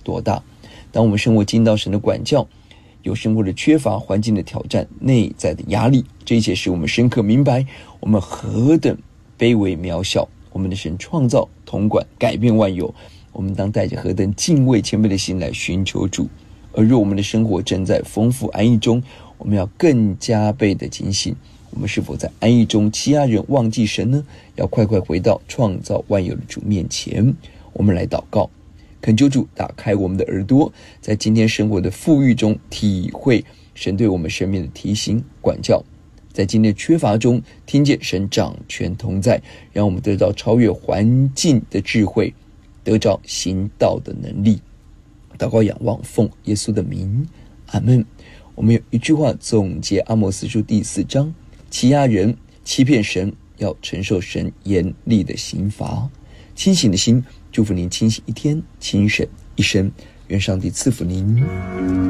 多大。当我们生活经到神的管教，有生活的缺乏、环境的挑战、内在的压力，这一切使我们深刻明白我们何等卑微渺小。我们的神创造、统管、改变万有，我们当带着何等敬畏谦卑的心来寻求主。而若我们的生活正在丰富安逸中，我们要更加倍的警醒，我们是否在安逸中欺压人、忘记神呢？要快快回到创造万有的主面前。我们来祷告，恳求主打开我们的耳朵，在今天生活的富裕中体会神对我们生命的提醒管教，在今天缺乏中听见神掌权同在，让我们得到超越环境的智慧，得着行道的能力。祷告仰望奉耶稣的名，阿们。我们有一句话总结阿摩司书第4章，欺压人、欺骗神，要承受神严厉的刑罚。清醒的心，祝福您清醒一天，清省一生。愿上帝赐福您。